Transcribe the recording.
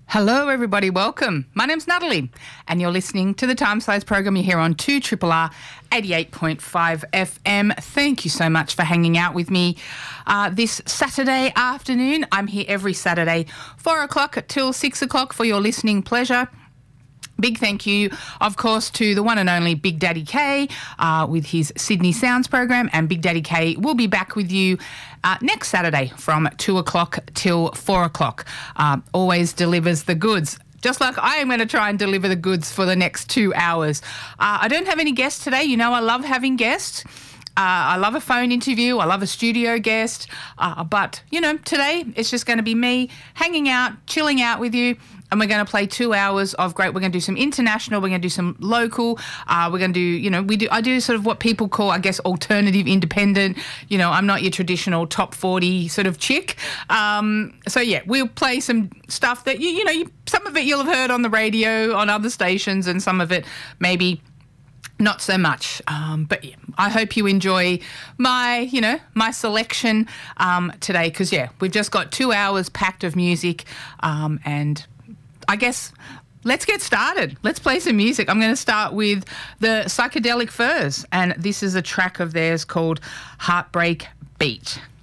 Hello everybody, welcome. My name's Natalie and you're listening to the Time Slice program. You're here on 2RRR 88.5 FM. Thank you so much for hanging out with me this Saturday afternoon. I'm here every Saturday, 4 o'clock till 6 o'clock for your listening pleasure. Big thank you, of course, to the one and only Big Daddy K with his Sydney Sounds program. And Big Daddy K will be back with you next Saturday from 2 o'clock till 4 o'clock. Always delivers the goods. Just like I am going to try and deliver the goods for the next 2 hours. I don't have any guests today. You know I love having guests. I love a phone interview. I love a studio guest. But, you know, today it's just going to be me hanging out, chilling out with you. And we're going to play 2 hours of great. We're going to do some international. We're going to do some local. We're going to do, you know, I do sort of what people call, I guess, alternative independent. You know, I'm not your traditional top 40 sort of chick. So, yeah, we'll play some stuff that, some of it you'll have heard on the radio, on other stations, and some of it maybe not so much. But yeah, I hope you enjoy my selection today because, yeah, we've just got 2 hours packed of music and I guess let's get started. Let's play some music. I'm going to start with the Psychedelic Furs, and this is a track of theirs called Heartbreak Beat.